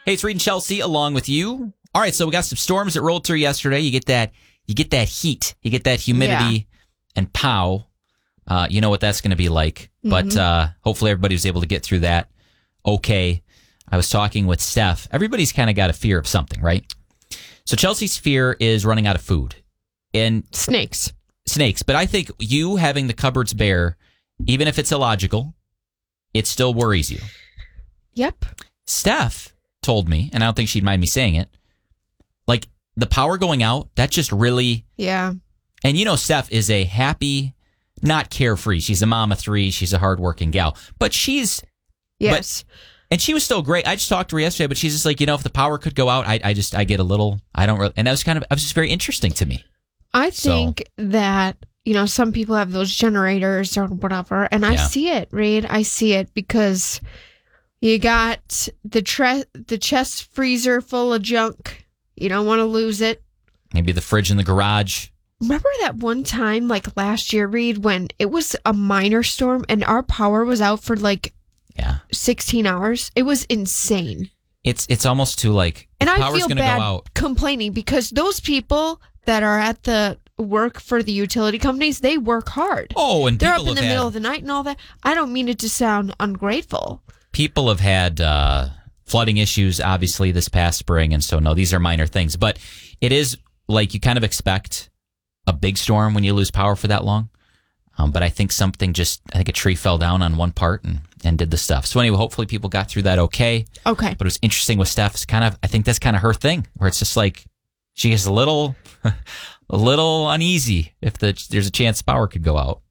Hey, it's Reed and Chelsea along with you. All right, so we got some storms that rolled through yesterday. You get that heat, you get that humidity, and pow, you know what that's going to be like. But hopefully everybody was able to get through that okay. I was talking with Steph. Everybody's kind of got a fear of something, right? So Chelsea's fear is running out of food. And snakes. But I think you having the cupboards bare, even if it's illogical, it still worries you. Yep. Steph told me, and I don't think she'd mind me saying it, like the power going out, that just really... Yeah. And you know Steph is a happy, not carefree. She's a mom of 3. She's a hardworking gal. But she's... Yes. And she was still great. I just talked to her yesterday, but she's just like, if the power could go out, I get a little... I don't really... And that was just very interesting to me. I think that, some people have those generators or whatever, and I see it, Reed. I see it because you got the chest freezer full of junk. You don't want to lose it. Maybe the fridge in the garage. Remember that one time, like last year, Reed, when it was a minor storm and our power was out for 16 hours? It was insane. It's almost too and I power's feel gonna bad go out. Complaining because those people that are at the work for the utility companies, they work hard. Oh, and they're up in the middle of the night and all that. I don't mean it to sound ungrateful. People have had flooding issues, obviously, this past spring, and so no, these are minor things. But it is you kind of expect a big storm when you lose power for that long. But I think I think a tree fell down on one part and did the stuff. So anyway, hopefully people got through that okay. Okay. But it was interesting with Steph. I think that's kind of her thing, where it's just she gets a little uneasy if there's a chance power could go out.